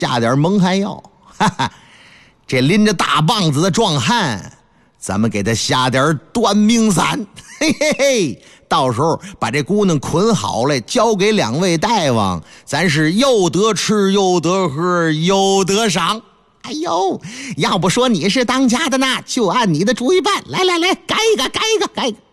加点蒙汗药，哈哈，这拎着大棒子的壮汉，咱们给他下点短命散，嘿嘿嘿，到时候把这姑娘捆好了，交给2位大王，咱是又得吃又得喝又得赏。哎呦，要不说你是当家的呢，就按你的主意办，来来来，改一个改一个改一个。